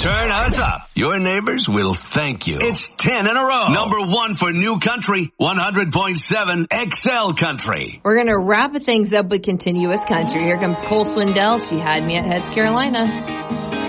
Turn us up. Your neighbors will thank you. It's 10 in a row. Number 1 for New Country, 100.7 XL Country. We're going to wrap things up with continuous country. Here comes Cole Swindell. She had me at Heads, Carolina.